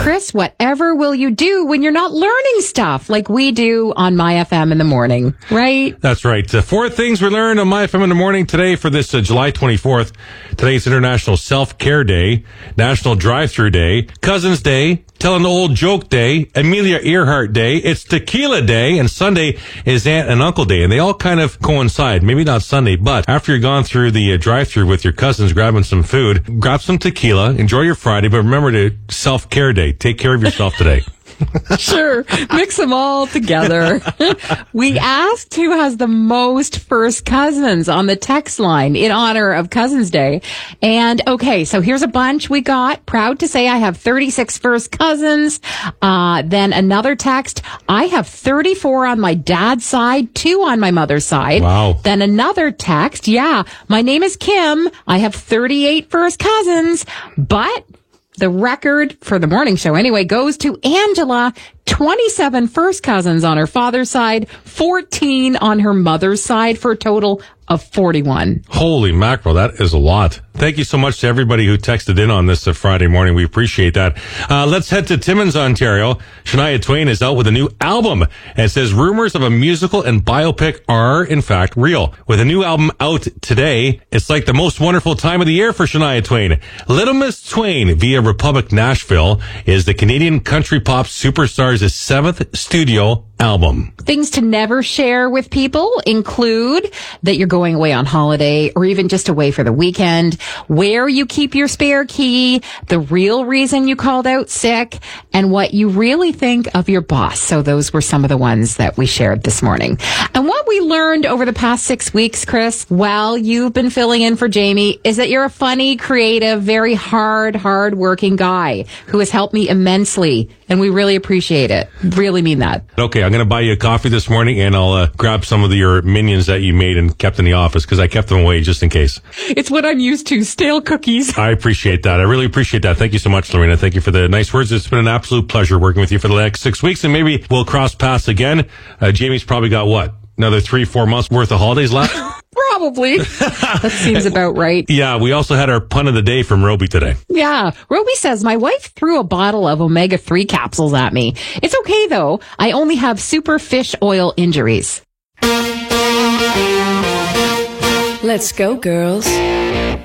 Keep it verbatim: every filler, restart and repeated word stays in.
Chris, whatever will you do when you're not learning stuff like we do on My F M in the morning, right? That's right. Uh, four things we learned on My F M in the morning today for this uh, July twenty-fourth. Today's International Self-Care Day, National Drive-Thru Day, Cousins Day, Tell an Old Joke Day, Amelia Earhart Day, it's Tequila Day, and Sunday is Aunt and Uncle Day. And they all kind of coincide. Maybe not Sunday, but after you're gone through the uh, drive-thru with your cousins grabbing some food, grab some tequila, enjoy your Friday, but remember to Self-Care Day. Take care of yourself today. Sure. Mix them all together. We asked who has the most first cousins on the text line in honor of Cousins Day. And okay, so here's a bunch we got. Proud to say I have thirty-six first cousins. Uh, then another text. I have thirty-four on my dad's side, two on my mother's side. Wow. Then another text. Yeah. My name is Kim. I have thirty-eight first cousins, but the record for the morning show, anyway, goes to Angela. twenty-seven first cousins on her father's side, fourteen on her mother's side, for a total of forty-one. Holy mackerel, that is a lot. Thank you so much to everybody who texted in on this uh, Friday morning. We appreciate that. Uh, let's head to Timmins, Ontario. Shania Twain is out with a new album, and it says rumors of a musical and biopic are, in fact, real. With a new album out today, it's like the most wonderful time of the year for Shania Twain. Little Miss Twain via Republic Nashville is the Canadian country pop superstar's seventh studio album. Things to never share with people include that you're going away on holiday or even just away for the weekend, where you keep your spare key, the real reason you called out sick, and what you really think of your boss. So those were some of the ones that we shared this morning. And what we learned over the past six weeks, Chris, while you've been filling in for Jamie, is that you're a funny, creative, very hard, hard-working guy who has helped me immensely, and we really appreciate it. Really mean that. Okay, I'm going to buy you a coffee this morning, and I'll uh, grab some of the, your minions that you made and kept in the office, because I kept them away just in case. It's what I'm used to, stale cookies. I appreciate that. I really appreciate that. Thank you so much, Lorena. Thank you for the nice words. It's been an absolute pleasure working with you for the next six weeks, and maybe we'll cross paths again. Uh, Jamie's probably got, what, another three, four months worth of holidays left? Probably. That seems about right. Yeah, we also had our pun of the day from Roby today. Yeah. Roby says, my wife threw a bottle of omega three capsules at me. It's okay, though. I only have super fish oil injuries. Let's go, girls.